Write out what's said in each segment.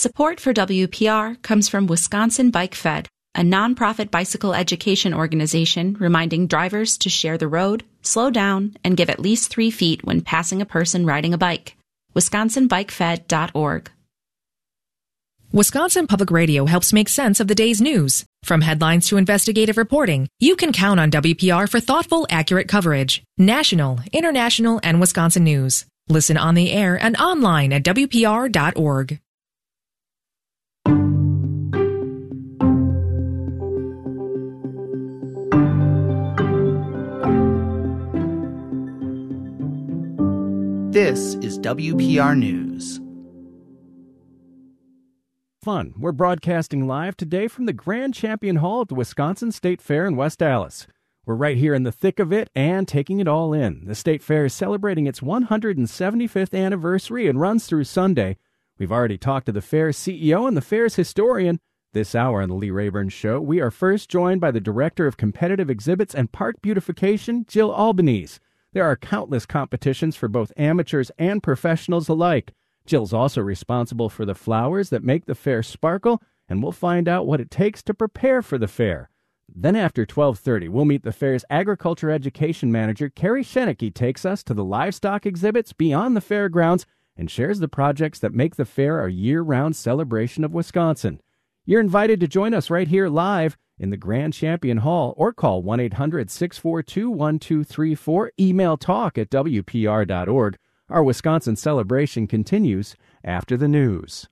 Support for WPR comes from Wisconsin Bike Fed, a nonprofit bicycle education organization reminding drivers to share the road, slow down, and give at least 3 feet when passing a person riding a bike. WisconsinBikeFed.org. Wisconsin Public Radio helps make sense of the day's news. From headlines to investigative reporting, you can count on WPR for thoughtful, accurate coverage. National, international, and Wisconsin news. Listen on the air and online at WPR.org. This is WPR News. Fun. We're broadcasting live today from the Grand Champion Hall at the Wisconsin State Fair in West Allis. We're right here in the thick of it and taking it all in. The State Fair is celebrating its 175th anniversary and runs through Sunday. We've already talked to the fair's CEO and the fair's historian. This hour on the Lee Rayburn Show, we are first joined by the Director of Competitive Exhibits and Park Beautification, Jill Albanese. There are countless competitions for both amateurs and professionals alike. Jill's also responsible for the flowers that make the fair sparkle, and we'll find out what it takes to prepare for the fair. Then after 12:30, we'll meet the fair's Agriculture Education Manager, Carrie Schenicke, takes us to the livestock exhibits beyond the fairgrounds and shares the projects that make the fair a year-round celebration of Wisconsin. You're invited to join us right here live in the Grand Champion Hall or call 1-800-642-1234, email talk@wpr.org. Our Wisconsin celebration continues after the news.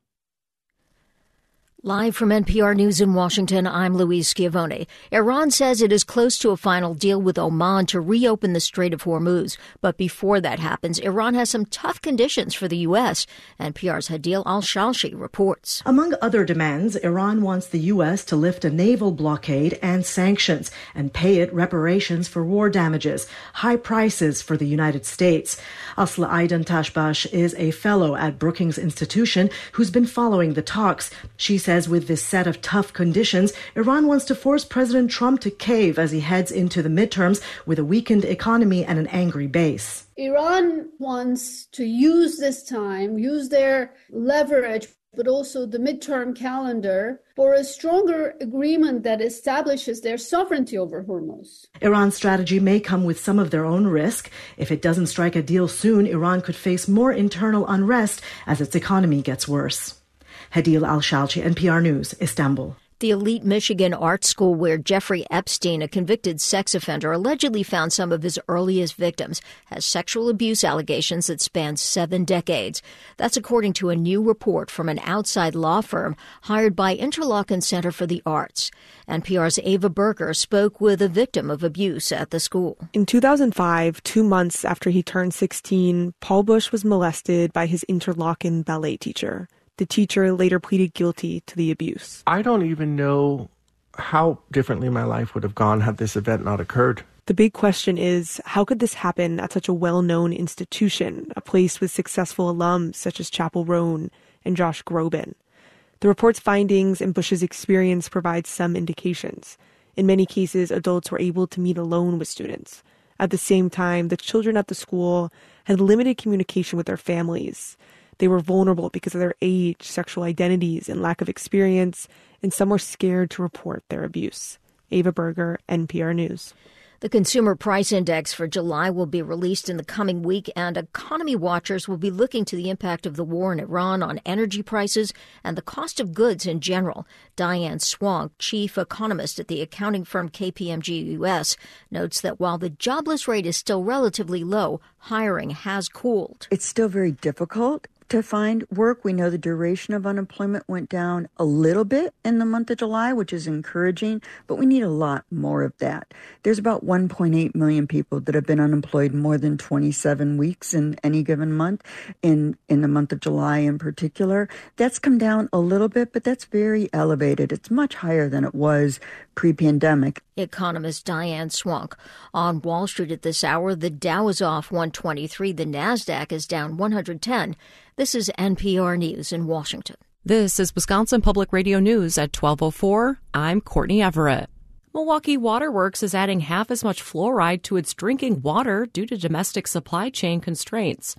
Live from NPR News in Washington, I'm Louise Schiavone. Iran says it is close to a final deal with Oman to reopen the Strait of Hormuz. But before that happens, Iran has some tough conditions for the U.S. NPR's Hadil Al-Shalshi reports. Among other demands, Iran wants the U.S. to lift a naval blockade and sanctions and pay it reparations for war damages, high prices for the United States. Asla Aidan Tashbash is a fellow at Brookings Institution who's been following the talks. She says with this set of tough conditions, Iran wants to force President Trump to cave as he heads into the midterms with a weakened economy and an angry base. Iran wants to use this time, use their leverage, but also the midterm calendar for a stronger agreement that establishes their sovereignty over Hormuz. Iran's strategy may come with some of their own risk. If it doesn't strike a deal soon, Iran could face more internal unrest as its economy gets worse. Hadil Al-Shalchi, NPR News, Istanbul. The elite Michigan art school where Jeffrey Epstein, a convicted sex offender, allegedly found some of his earliest victims, has sexual abuse allegations that span 7 decades. That's according to a new report from an outside law firm hired by Interlochen Center for the Arts. NPR's Ava Berger spoke with a victim of abuse at the school. In 2005, 2 months after he turned 16, Paul Bush was molested by his Interlochen ballet teacher. The teacher later pleaded guilty to the abuse. I don't even know how differently my life would have gone had this event not occurred. The big question is, how could this happen at such a well-known institution, a place with successful alums such as Chappell Roan and Josh Groban? The report's findings and Bush's experience provide some indications. In many cases, adults were able to meet alone with students. At the same time, the children at the school had limited communication with their families. They were vulnerable because of their age, sexual identities, and lack of experience, and some were scared to report their abuse. Ava Berger, NPR News. The Consumer Price Index for July will be released in the coming week, and economy watchers will be looking to the impact of the war in Iran on energy prices and the cost of goods in general. Diane Swank, chief economist at the accounting firm KPMG US, notes that while the jobless rate is still relatively low, hiring has cooled. It's still very difficult to find work. We know the duration of unemployment went down a little bit in the month of July, which is encouraging, but we need a lot more of that. There's about 1.8 million people that have been unemployed more than 27 weeks in any given month, in the month of July in particular. That's come down a little bit, but that's very elevated. It's much higher than it was pre-pandemic. Economist Diane Swank. On Wall Street at this hour, the Dow is off 123. The NASDAQ is down 110. This is NPR News in Washington. This is Wisconsin Public Radio News at 12:04. I'm Courtney Everett. Milwaukee Waterworks is adding half as much fluoride to its drinking water due to domestic supply chain constraints.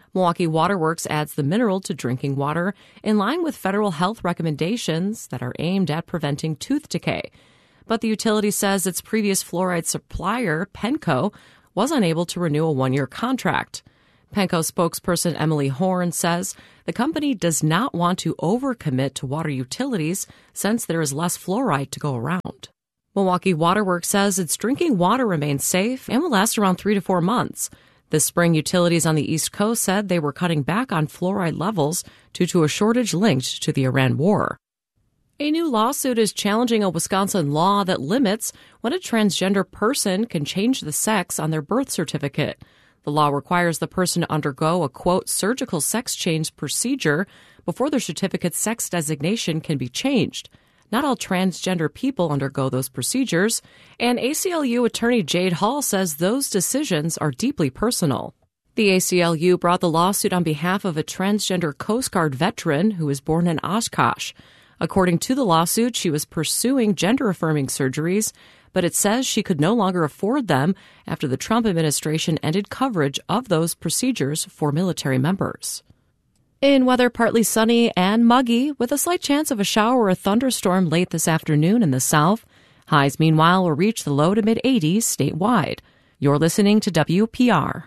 Milwaukee Waterworks adds the mineral to drinking water in line with federal health recommendations that are aimed at preventing tooth decay. But the utility says its previous fluoride supplier, Penco, was unable to renew a one-year contract. Penco spokesperson Emily Horn says the company does not want to overcommit to water utilities since there is less fluoride to go around. Milwaukee Waterworks says its drinking water remains safe and will last around 3 to 4 months. This spring, utilities on the East Coast said they were cutting back on fluoride levels due to a shortage linked to the Iran war. A new lawsuit is challenging a Wisconsin law that limits when a transgender person can change the sex on their birth certificate. The law requires the person to undergo a, quote, surgical sex change procedure before their certificate's sex designation can be changed. Not all transgender people undergo those procedures, and ACLU attorney Jade Hall says those decisions are deeply personal. The ACLU brought the lawsuit on behalf of a transgender Coast Guard veteran who was born in Oshkosh. According to the lawsuit, she was pursuing gender-affirming surgeries, but it says she could no longer afford them after the Trump administration ended coverage of those procedures for military members. In weather, partly sunny and muggy, with a slight chance of a shower or a thunderstorm late this afternoon in the south. Highs, meanwhile, will reach the low to mid-80s statewide. You're listening to WPR.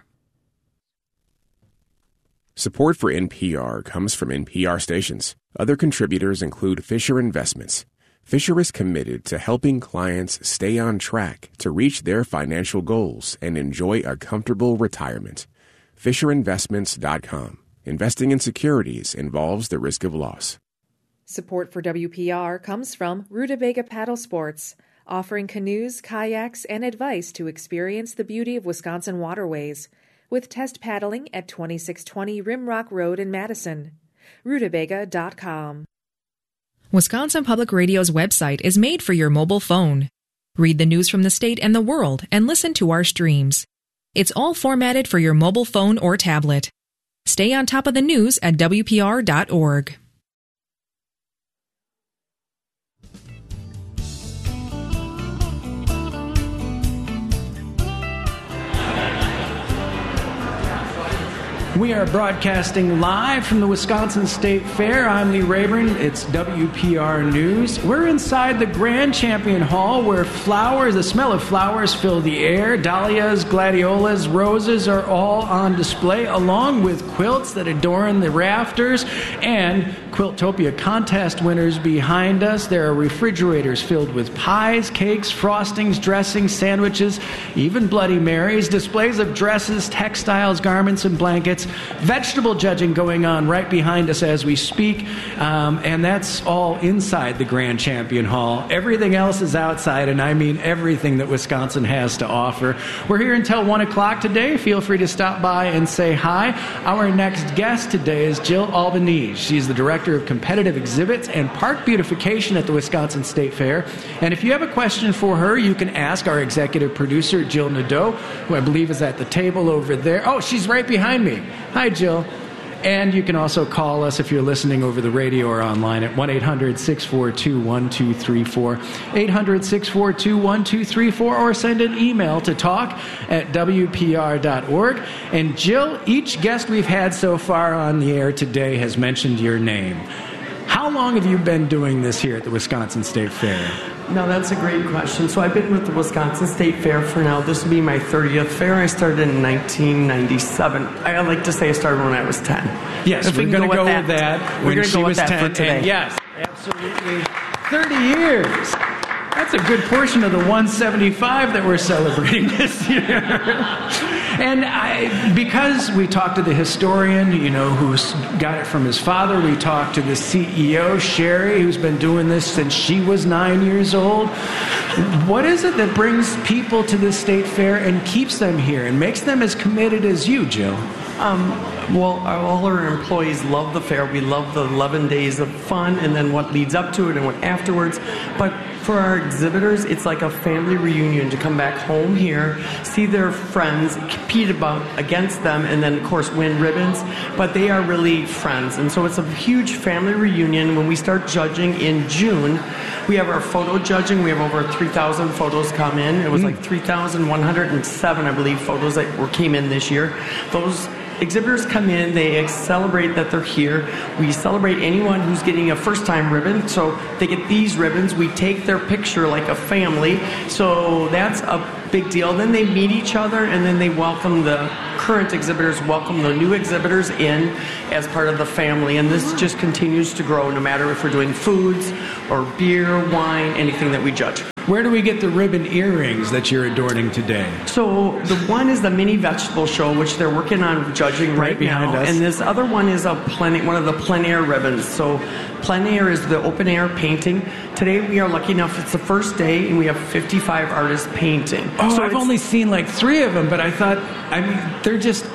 Support for NPR comes from NPR stations. Other contributors include Fisher Investments. Fisher is committed to helping clients stay on track to reach their financial goals and enjoy a comfortable retirement. FisherInvestments.com. Investing in securities involves the risk of loss. Support for WPR comes from Rutabaga Paddle Sports, offering canoes, kayaks, and advice to experience the beauty of Wisconsin waterways, with test paddling at 2620 Rimrock Road in Madison. Rutabaga.com. Wisconsin Public Radio's website is made for your mobile phone. Read the news from the state and the world and listen to our streams. It's all formatted for your mobile phone or tablet. Stay on top of the news at WPR.org. We are broadcasting live from the Wisconsin State Fair. I'm Lee Rayburn. It's WPR News. We're inside the Grand Champion Hall where flowers, the smell of flowers fill the air. Dahlias, gladiolas, roses are all on display, along with quilts that adorn the rafters and Quiltopia contest winners behind us. There are refrigerators filled with pies, cakes, frostings, dressings, sandwiches, even Bloody Marys, displays of dresses, textiles, garments, and blankets. Vegetable judging going on right behind us as we speak, and that's all inside the Grand Champion Hall. Everything else is outside, and I mean everything that Wisconsin has to offer. We're here until 1 o'clock today. Feel free to stop by and say hi. Our next guest today is Jill Albanese. She's the Director of Competitive Exhibits and Park Beautification at the Wisconsin State Fair. And if you have a question for her, you can ask our executive producer, Jill Nadeau, who I believe is at the table over there. Oh, she's right behind me. Hi, Jill. And you can also call us if you're listening over the radio or online at 1-800-642-1234, 800-642-1234, or send an email to talk@wpr.org. And Jill, each guest we've had so far on the air today has mentioned your name. How long have you been doing this here at the Wisconsin State Fair? No, that's a great question. So I've been with the Wisconsin State Fair for now. This will be my 30th fair. I started in 1997. I like to say I started when I was 10. Yes, we're going to go with that. We're going to go with that for today. And yes, absolutely. 30 years. That's a good portion of the 175 that we're celebrating this year. And because we talked to the historian, who's got it from his father, we talked to the CEO, Sherry, who's been doing this since she was 9 years old. What is it that brings people to this state fair and keeps them here and makes them as committed as you, Jill? Well, all our employees love the fair. We love the 11 days of fun and then what leads up to it and what afterwards. But for our exhibitors, it's like a family reunion to come back home here, see their friends, compete against them, and then, of course, win ribbons. But they are really friends. And so it's a huge family reunion. When we start judging in June, we have our photo judging. We have over 3,000 photos come in. It was like 3,107, I believe, photos that came in this year. exhibitors come in, they celebrate that they're here. We celebrate anyone who's getting a first-time ribbon, so they get these ribbons. We take their picture like a family, so that's a big deal. Then they meet each other, and then they welcome the current exhibitors, welcome the new exhibitors in as part of the family, and this just continues to grow no matter if we're doing foods or beer, wine, anything that we judge. Where do we get the ribbon earrings that you're adorning today? So the one is the mini vegetable show, which they're working on judging right now. Us. And this other one is one of the plein air ribbons. So plein air is the open air painting. Today we are lucky enough, it's the first day, and we have 55 artists painting. Oh, so I've only seen like 3 of them, but I thought, they're just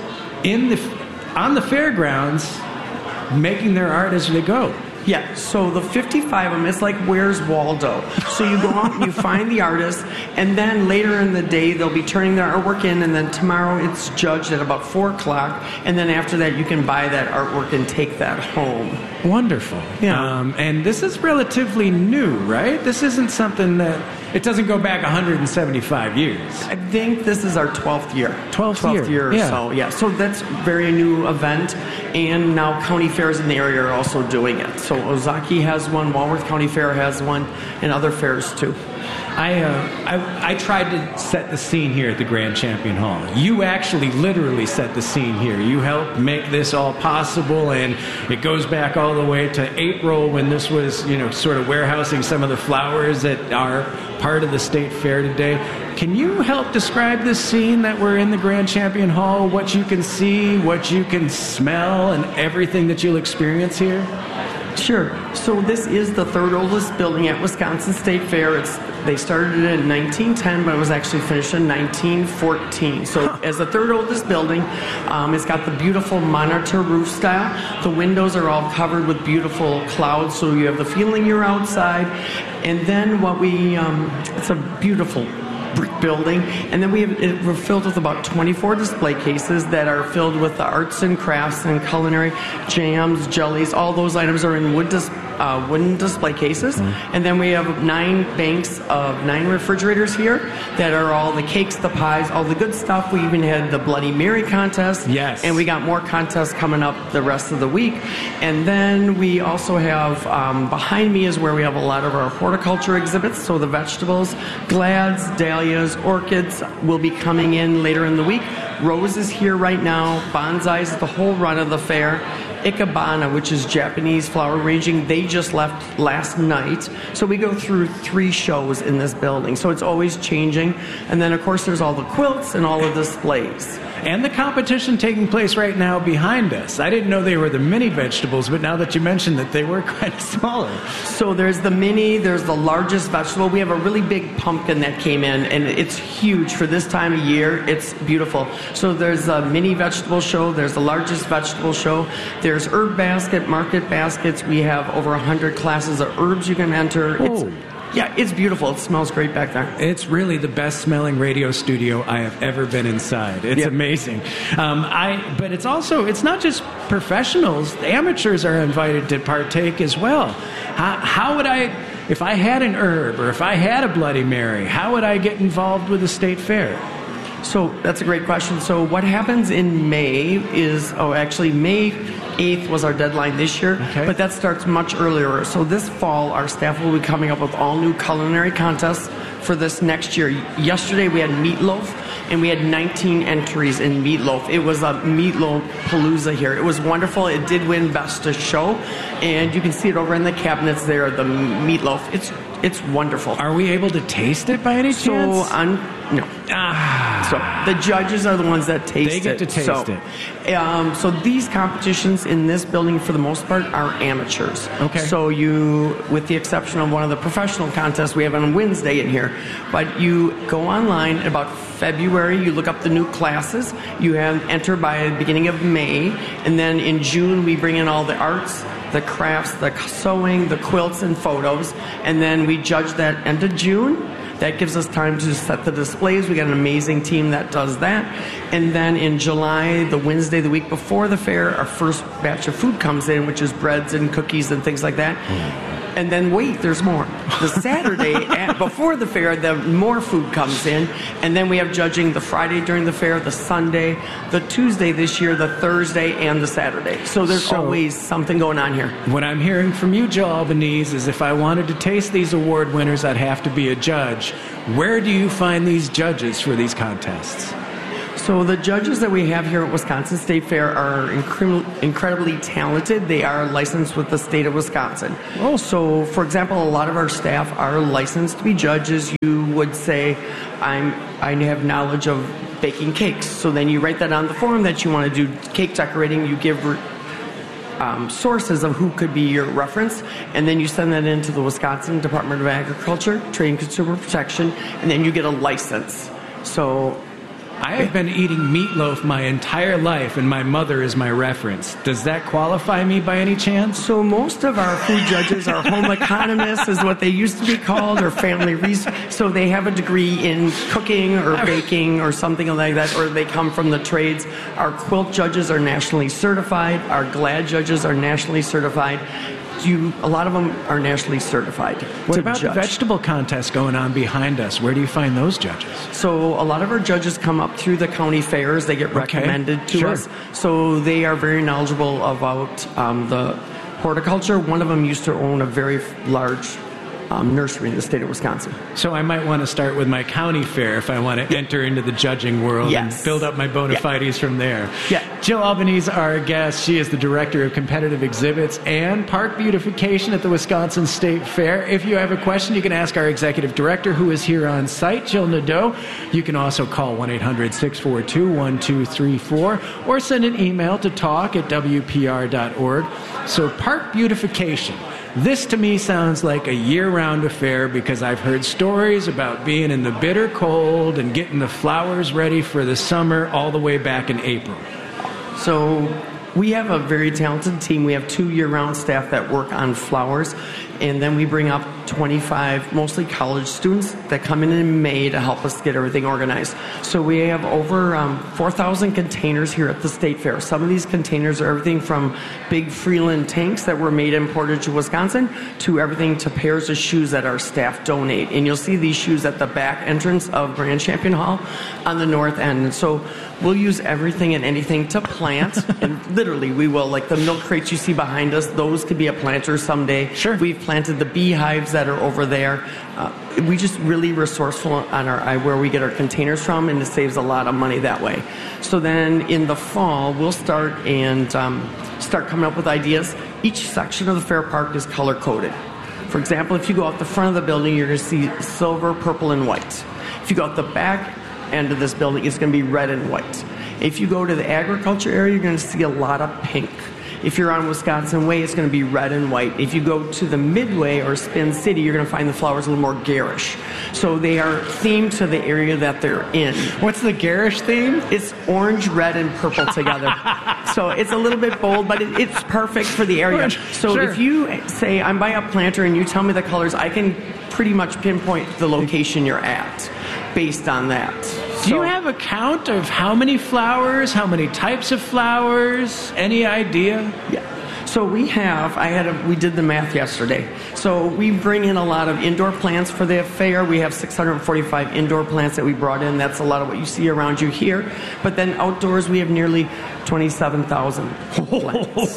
on the fairgrounds making their art as they go. Yeah, so the 55 of them, it's like Where's Waldo? So you go out and you find the artist, and then later in the day they'll be turning their artwork in, and then tomorrow it's judged at about 4 o'clock, and then after that you can buy that artwork and take that home. Wonderful. Yeah. And this is relatively new, right? This isn't something that... It doesn't go back 175 years. I think this is our 12th year. 12th year or yeah. so, yeah. So that's a very new event, and now county fairs in the area are also doing it. So Ozaki has one, Walworth County Fair has one, and other fairs too. I tried to set the scene here at the Grand Champion Hall. You actually literally set the scene here. You helped make this all possible, and it goes back all the way to April when this was, sort of warehousing some of the flowers that are part of the State Fair today. Can you help describe this scene that we're in the Grand Champion Hall, what you can see, what you can smell, and everything that you'll experience here? Sure. So this is the 3rd oldest building at Wisconsin State Fair. They started it in 1910, but it was actually finished in 1914. So as the 3rd oldest building, it's got the beautiful monitor roof style. The windows are all covered with beautiful clouds, so you have the feeling you're outside. And then it's a beautiful brick building, and then we're filled with about 24 display cases that are filled with the arts and crafts and culinary jams, jellies. All those items are in wooden display cases. And then we have 9 banks of 9 refrigerators here that are all the cakes, the pies, all the good stuff. We even had the Bloody Mary contest. Yes. And we got more contests coming up the rest of the week. And then we also have, behind me is where we have a lot of our horticulture exhibits. So the vegetables, glads, dahlias, orchids will be coming in later in the week. Roses here right now, bonsais the whole run of the fair. Ikebana, which is Japanese flower arranging, they just left last night. So we go through 3 shows in this building. So it's always changing. And then, of course, there's all the quilts and all the displays. And the competition taking place right now behind us. I didn't know they were the mini vegetables, but now that you mentioned that they were kind of smaller. So there's the mini, there's the largest vegetable. We have a really big pumpkin that came in, and it's huge for this time of year. It's beautiful. So there's a mini vegetable show, there's the largest vegetable show, there's herb basket, market baskets. We have over 100 classes of herbs you can enter. It's beautiful. It smells great back there. It's really the best smelling radio studio I have ever been inside. It's amazing. But it's not just professionals. Amateurs are invited to partake as well. How would I, if I had an herb or if I had a Bloody Mary, how would I get involved with the State Fair? So that's a great question. So what happens in May is, May 8th was our deadline this year, but that starts much earlier. So this fall, our staff will be coming up with all new culinary contests for this next year. Yesterday we had meatloaf, and we had 19 entries in meatloaf. It was a meatloaf palooza here. It was wonderful. It did win Best of Show, and you can see it over in the cabinets there, the meatloaf. It's wonderful. Are we able to taste it by any chance? No. So the judges are the ones that taste it. They get to taste it. So these competitions in this building, for the most part, are amateurs. Okay. So with the exception of one of the professional contests we have on Wednesday in here, but you go online about February, you look up the new classes, you enter by the beginning of May, and then in June we bring in all the arts, the crafts, the sewing, the quilts, and photos, and then we judge that end of June. That gives us time to set the displays. We got an amazing team that does that. And then in July, the Wednesday, the week before the fair, our first batch of food comes in, which is breads and cookies and things like that. And then wait, there's more. The Saturday before the fair, the more food comes in, and then we have judging the Friday during the fair, the Sunday, the Tuesday this year, the Thursday, and the Saturday. So there's always something going on here. What I'm hearing from you, Jill Albanese, is if I wanted to taste these award winners, I'd have to be a judge. Where do you find these judges for these contests? So the judges that we have here at Wisconsin State Fair are incredibly talented. They are licensed with the state of Wisconsin. Oh. So, for example, a lot of our staff are licensed to be judges. You would say, I have knowledge of baking cakes. So then you write that on the form that you want to do cake decorating. You give sources of who could be your reference, and then you send that into the Wisconsin Department of Agriculture, Trade and Consumer Protection, and then you get a license. So I have been eating meatloaf my entire life, and my mother is my reference. Does that qualify me by any chance? So most of our food judges are home economists, is what they used to be called, or family research. So they have a degree in cooking or baking or something like that, or they come from the trades. Our quilt judges are nationally certified. Our GLAD judges are nationally certified. A lot of them are nationally certified. What about the vegetable contest going on behind us? Where do you find those judges? So a lot of our judges come up through the county fairs. They get recommended to us. So they are very knowledgeable about the horticulture. One of them used to own a very large nursery in the state of Wisconsin. So I might want to start with my county fair if I want to enter into the judging world and build up my bona fides from there. Yeah. Jill Albanese, our guest. She is the Director of Competitive Exhibits and Park Beautification at the Wisconsin State Fair. If you have a question, you can ask our Executive Director, who is here on site, Jill Nadeau. You can also call 1-800-642-1234 or send an email to talk@wpr.org. So Park Beautification. This to me sounds like a year-round affair because I've heard stories about being in the bitter cold and getting the flowers ready for the summer all the way back in April. So we have a very talented team. We have 2 year-round staff that work on flowers, and then we bring up 25, mostly college students, that come in May to help us get everything organized. So we have over 4,000 containers here at the State Fair. Some of these containers are everything from big Freeland tanks that were made and imported to Wisconsin to everything to pairs of shoes that our staff donate. And you'll see these shoes at the back entrance of Grand Champion Hall on the north end. And so we'll use everything and anything to plant. And literally, we will. Like the milk crates you see behind us, those could be a planter someday. Sure. We've planted the beehives that are over there. We just really resourceful on where we get our containers from, and it saves a lot of money that way. So then in the fall, we'll start coming up with ideas. Each section of the fair park is color-coded. For example, if you go out the front of the building, you're going to see silver, purple, and white. If you go out the back end of this building, it's going to be red and white. If you go to the agriculture area, you're going to see a lot of pink. If you're on Wisconsin Way, it's going to be red and white. If you go to the Midway or Spin City, you're going to find the flowers a little more garish. So they are themed to the area that they're in. What's the garish theme? It's orange, red, and purple together. So it's a little bit bold, but it's perfect for the area. So if you say, I'm by a planter, and you tell me the colors, I can pretty much pinpoint the location you're at based on that. Do you have a count of how many flowers, how many types of flowers? Any idea? Yeah. So we did the math yesterday. So we bring in a lot of indoor plants for the fair. We have 645 indoor plants that we brought in. That's a lot of what you see around you here. But then outdoors, we have nearly 27,000 plants.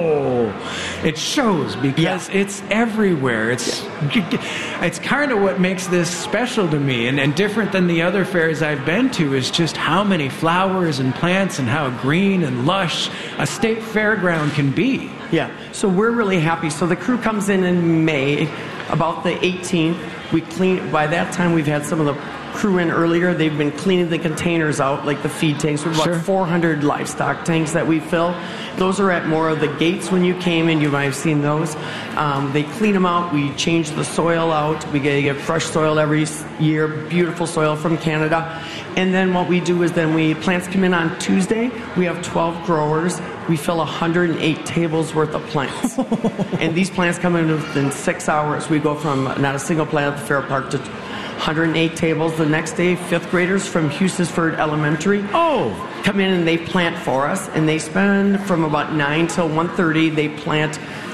It shows because it's everywhere. It's kind of what makes this special to me and different than the other fairs I've been to is just how many flowers and plants and how green and lush a state fairground can be. Yeah, so we're really happy. So the crew comes in May, about the 18th. We clean. By that time, we've had some of the crew in earlier. They've been cleaning the containers out, like the feed tanks. We have about 400 livestock tanks that we fill. Those are at more of the gates when you came in. You might have seen those. They clean them out. We change the soil out. We get fresh soil every year, beautiful soil from Canada. And then what we do is plants come in on Tuesday. We have 12 growers. We fill 108 tables worth of plants. And these plants come in within 6 hours. We go from not a single plant at the fair park to 108 tables. The next day, 5th graders from Hughesford Elementary come in and they plant for us. And they spend from about 9 till 1:30. They plant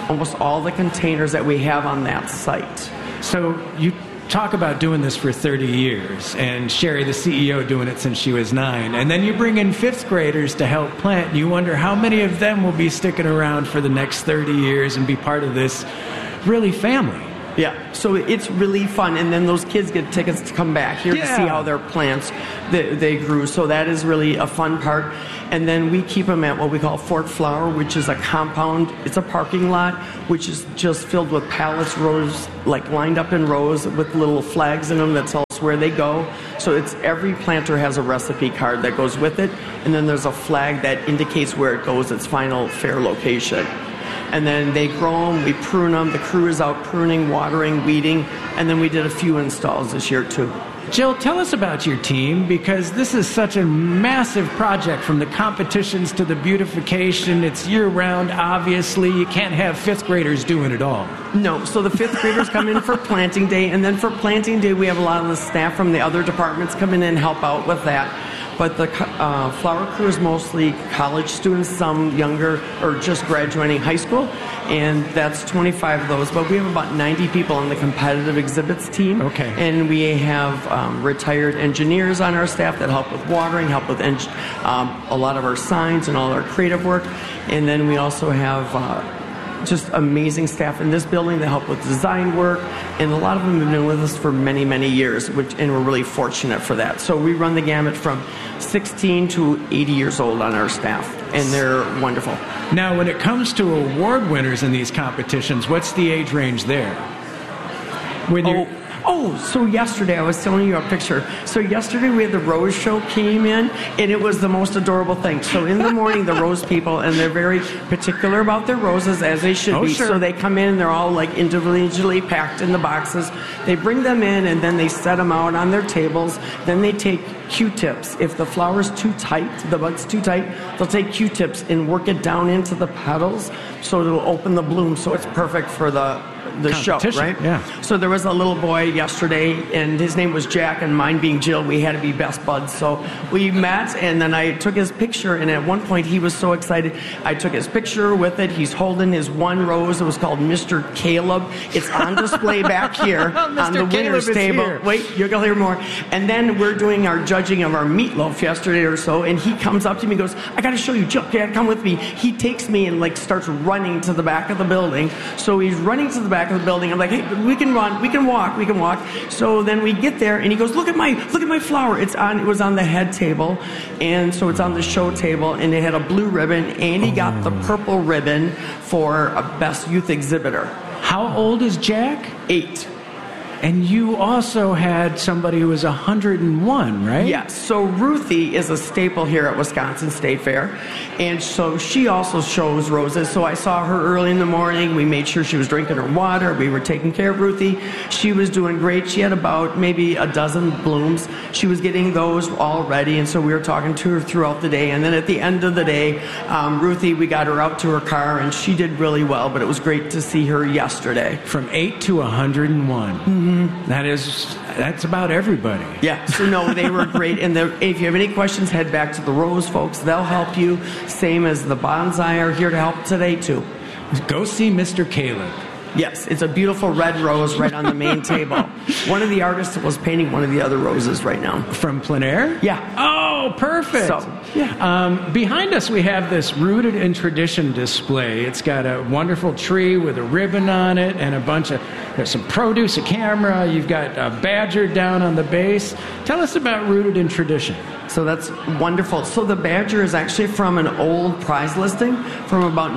almost all the containers that we have on that site. So you talk about doing this for 30 years, and Sherry, the CEO, doing it since she was 9. And then you bring in 5th graders to help plant. You wonder how many of them will be sticking around for the next 30 years and be part of this really family. Yeah, so it's really fun, and then those kids get tickets to come back here to see how their plants they grew. So that is really a fun part. And then we keep them at what we call Fort Flower, which is a compound. It's a parking lot, which is just filled with pallets, rows, like lined up in rows with little flags in them that tell us where they go. So it's every planter has a recipe card that goes with it, and then there's a flag that indicates where it goes, its final fair location. And then they grow them, we prune them, the crew is out pruning, watering, weeding, and then we did a few installs this year too. Jill, tell us about your team, because this is such a massive project, from the competitions to the beautification. It's year-round, obviously. You can't have 5th graders doing it all. No, so the 5th graders come in for planting day, and then for planting day we have a lot of the staff from the other departments come in and help out with that. But the flower crew is mostly college students, some younger or just graduating high school, and that's 25 of those. But we have about 90 people on the competitive exhibits team. Okay. And we have retired engineers on our staff that help with watering, help with a lot of our signs and all our creative work. And then we also have just amazing staff in this building that help with design work, and a lot of them have been with us for many, many years, and we're really fortunate for that. So we run the gamut from 16 to 80 years old on our staff, and they're wonderful. Now, when it comes to award winners in these competitions, what's the age range there? So yesterday, I was telling you a picture. So yesterday we had the Rose Show came in, and it was the most adorable thing. So in the morning, the rose people, and they're very particular about their roses, as they should be. Sure. So they come in, and they're all like individually packed in the boxes. They bring them in, and then they set them out on their tables. Then they take Q-tips. If the flower's too tight, the bud's too tight, they'll take Q-tips and work it down into the petals so it'll open the bloom, so it's perfect for the show, right? Yeah. So there was a little boy yesterday, and his name was Jack, and mine being Jill, we had to be best buds. So we met, and then I took his picture, and at one point he was so excited. I took his picture with it. He's holding his one rose. It was called Mr. Caleb. It's on display back here on the winner's table. Here. Wait, you'll hear more. And then we're doing our judging of our meatloaf yesterday or so, and he comes up to me and goes, I got to show you, Jill, Dad, come with me. He takes me and starts running to the back of the building. So he's running to the back of the building. I'm like, hey, we can run, we can walk. So then we get there, and he goes, look at my flower. It was on the head table, and so it's on the show table, and it had a blue ribbon, and he got the purple ribbon for a best youth exhibitor. How old is Jack? 8. And you also had somebody who was 101, right? Yes. So Ruthie is a staple here at Wisconsin State Fair. And so she also shows roses. So I saw her early in the morning. We made sure she was drinking her water. We were taking care of Ruthie. She was doing great. She had about maybe a dozen blooms. She was getting those all ready. And so we were talking to her throughout the day. And then at the end of the day, Ruthie, we got her out to her car, and she did really well. But it was great to see her yesterday. From 8 to 101. Mm-hmm. That's about everybody. Yeah, so no, they were great. And if you have any questions, head back to the Rose folks. They'll help you. Same as the bonsai are here to help today, too. Go see Mr. Caleb. Yes, it's a beautiful red rose right on the main table. One of the artists was painting one of the other roses right now. From Plein Air? Yeah. Oh, perfect. So, yeah. Behind us, we have this Rooted in Tradition display. It's got a wonderful tree with a ribbon on it and there's some produce, a camera. You've got a badger down on the base. Tell us about Rooted in Tradition. So that's wonderful. So the badger is actually from an old prize listing from about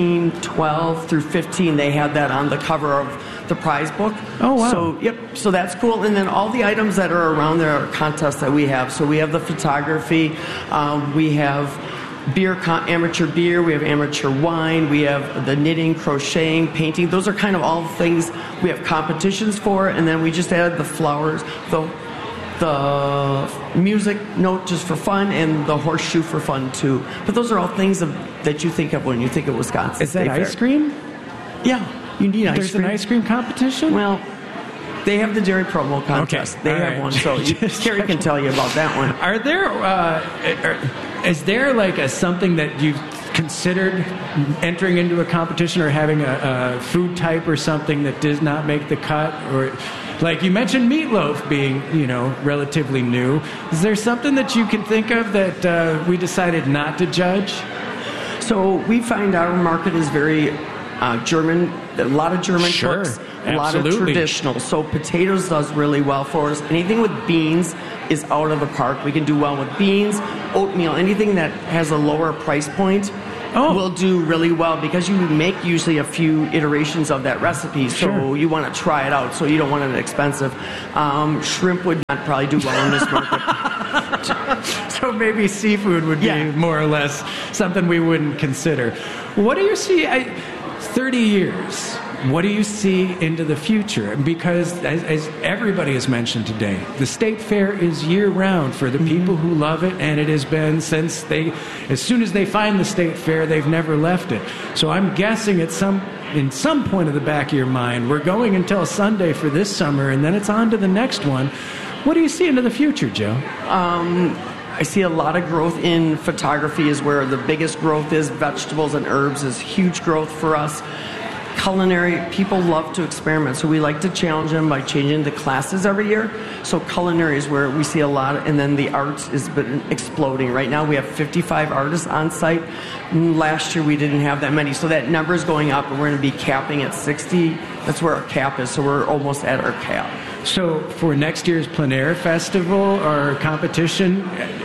1912 through 15. They had that on the cover of the prize book. Oh, wow. So, yep. So that's cool. And then all the items that are around there are contests that we have. So we have the photography. We have amateur beer. We have amateur wine. We have the knitting, crocheting, painting. Those are kind of all the things we have competitions for. And then we just added the flowers, the music note just for fun, and the horseshoe for fun too. But those are all things that you think of when you think of Wisconsin. Is that ice cream? Yeah, you need ice There's cream. There's an ice cream competition? Well, they have the dairy promo contest. Okay. They all have right. one, so Carrie can tell you about that one. Is there something that you've considered entering into a competition or having a food type or something that does not make the cut? Or, like you mentioned meatloaf being, relatively new. Is there something that you can think of that we decided not to judge? So we find our market is very German, a lot of German cooks, a lot of traditional. So potatoes does really well for us. Anything with beans is out of the park. We can do well with beans, oatmeal, anything that has a lower price point will do really well because you make usually a few iterations of that recipe. So you want to try it out. So you don't want it expensive. Shrimp would not probably do well in this market. So maybe seafood would be more or less something we wouldn't consider. What do you see? 30 years. What do you see into the future? Because as everybody has mentioned today, the State Fair is year-round for the people who love it, and it has been since as soon as they find the State Fair, they've never left it. So I'm guessing in some point of the back of your mind, we're going until Sunday for this summer, and then it's on to the next one. What do you see into the future, Joe? I see a lot of growth in photography is where the biggest growth is. Vegetables and herbs is huge growth for us. Culinary, people love to experiment, so we like to challenge them by changing the classes every year. So culinary is where we see a lot, and then the arts has been exploding. Right now we have 55 artists on site. Last year we didn't have that many, so that number is going up, and we're going to be capping at 60. That's where our cap is, so we're almost at our cap. So for next year's plein air festival or competition,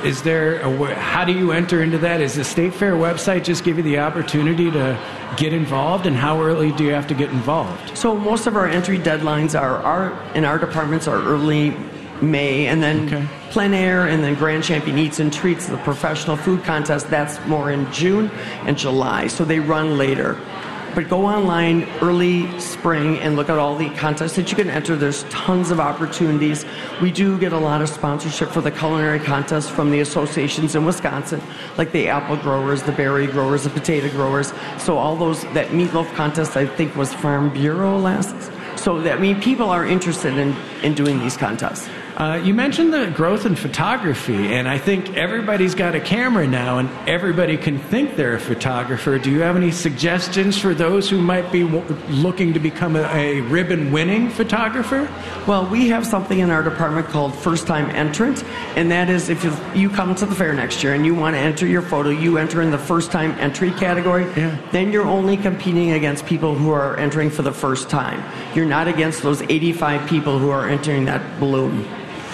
how do you enter into that? Is the State Fair website just give you the opportunity to get involved, and how early do you have to get involved? So most of our entry deadlines in our departments are early May, and then plein air, and then Grand Champion Eats and Treats, the professional food contest, that's more in June and July, so they run later. But go online early spring and look at all the contests that you can enter. There's tons of opportunities. We do get a lot of sponsorship for the culinary contests from the associations in Wisconsin, like the apple growers, the berry growers, the potato growers. So all those, that meatloaf contest, I think, was Farm Bureau last. So people are interested in doing these contests. You mentioned the growth in photography, and I think everybody's got a camera now, and everybody can think they're a photographer. Do you have any suggestions for those who might be looking to become a ribbon-winning photographer? Well, we have something in our department called First Time Entrant, and that is if you come to the fair next year and you want to enter your photo, you enter in the First Time Entry category. Then you're only competing against people who are entering for the first time. You're not against those 85 people who are entering that balloon.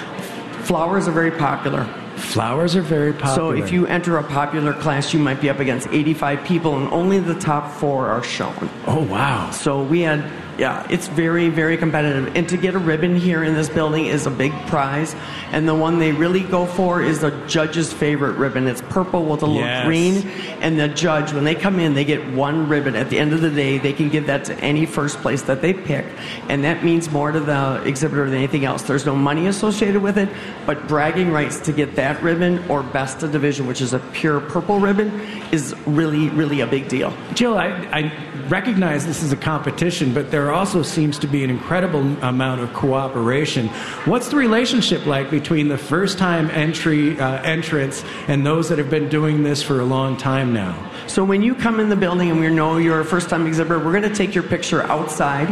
Flowers are very popular. Flowers are very popular. So if you enter a popular class, you might be up against 85 people, and only the top 4 are shown. Oh, wow. So it's very, very competitive. And to get a ribbon here in this building is a big prize. And the one they really go for is the judge's favorite ribbon. It's purple with a little green. And the judge, when they come in, they get one ribbon. At the end of the day, they can give that to any first place that they pick. And that means more to the exhibitor than anything else. There's no money associated with it, but bragging rights to get that ribbon or best of division, which is a pure purple ribbon, is really, really a big deal. Jill, I recognize this is a competition, but there also seems to be an incredible amount of cooperation. What's the relationship like between the first-time entrants and those that have been doing this for a long time now? So when you come in the building and we know you're a first-time exhibitor, we're going to take your picture outside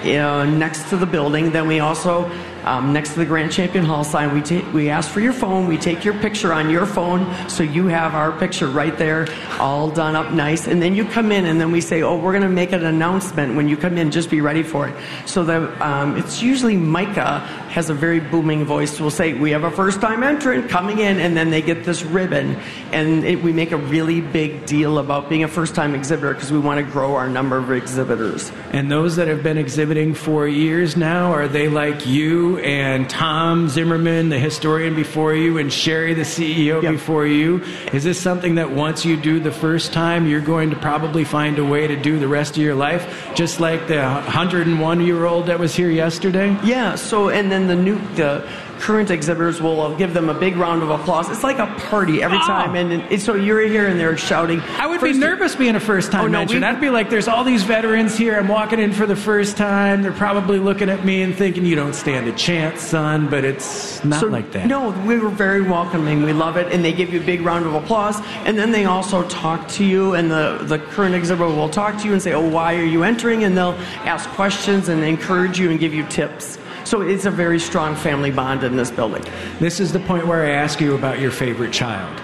next to the building. Then we also, next to the Grand Champion Hall sign, we ask for your phone. We take your picture on your phone, so you have our picture right there, all done up nice. And then you come in, and then we say, we're going to make an announcement when you come in. Just be ready for it. So it's usually Micah has a very booming voice. We'll say, we have a first-time entrant coming in, and then they get this ribbon. And we make a really big deal about being a first-time exhibitor because we want to grow our number of exhibitors. And those that have been exhibiting for years now, are they like you and Tom Zimmerman, the historian before you, and Sherry, the CEO before you? Is this something that once you do the first time, you're going to probably find a way to do the rest of your life, just like the 101-year-old that was here yesterday? Yeah, so, and then the current exhibitors will give them a big round of applause. It's like a party every time. And so you're here and they're shouting. I would be nervous being a first-time entrant. I'd be like, there's all these veterans here. I'm walking in for the first time. They're probably looking at me and thinking, you don't stand a chance, son. But it's not like that. No, we were very welcoming. We love it. And they give you a big round of applause. And then they also talk to you. And the current exhibitor will talk to you and say, oh, why are you entering? And they'll ask questions and encourage you and give you tips. So it's a very strong family bond in this building. This is the point where I ask you about your favorite child.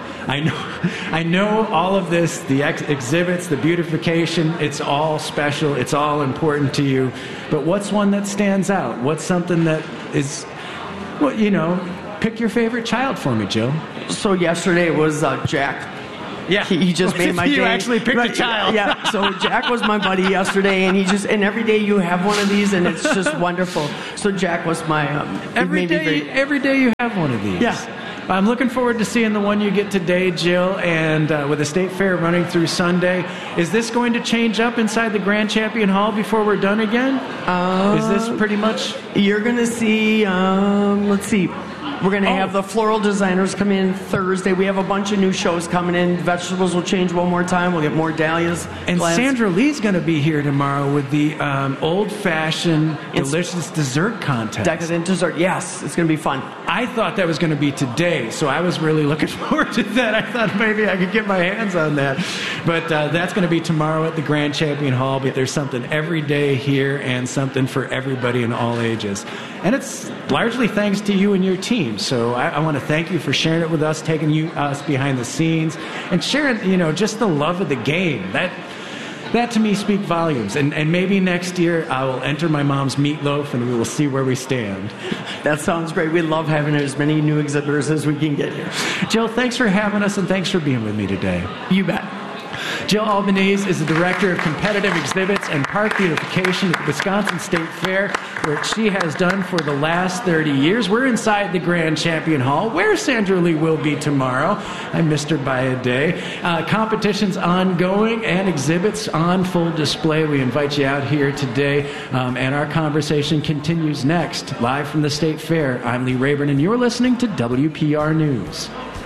I know all of this, the exhibits, the beautification, it's all special, it's all important to you. But what's one that stands out? What's something that is, well, you know, pick your favorite child for me, Jill. So yesterday it was Jack. Yeah, he just made my day. You actually picked a child. Yeah, so Jack was my buddy yesterday, and and every day you have one of these, and it's just wonderful. So Jack was my every day you have one of these. Yeah. I'm looking forward to seeing the one you get today, Jill, and with the State Fair running through Sunday. Is this going to change up inside the Grand Champion Hall before we're done again? Is this pretty much? You're going to see, let's see. We're going to have the floral designers come in Thursday. We have a bunch of new shows coming in. Vegetables will change one more time. We'll get more dahlias. And Sandra Lee's going to be here tomorrow with the old-fashioned delicious dessert contest. Decadent dessert, yes. It's going to be fun. I thought that was going to be today, so I was really looking forward to that. I thought maybe I could get my hands on that. But that's going to be tomorrow at the Grand Champion Hall. But there's something every day here and something for everybody in all ages. And it's largely thanks to you and your team. So I want to thank you for sharing it with us, taking us behind the scenes, and sharing, just the love of the game. That to me speaks volumes. And maybe next year I will enter my mom's meatloaf and we will see where we stand. That sounds great. We love having as many new exhibitors as we can get here. Jill, thanks for having us and thanks for being with me today. You bet. Jill Albanese is the Director of Competitive Exhibits and Park Beautification at the Wisconsin State Fair, where she has done for the last 30 years. We're inside the Grand Champion Hall, where Sandra Lee will be tomorrow. I missed her by a day. Competitions ongoing and exhibits on full display. We invite you out here today, and our conversation continues next. Live from the State Fair, I'm Lee Rayburn, and you're listening to WPR News.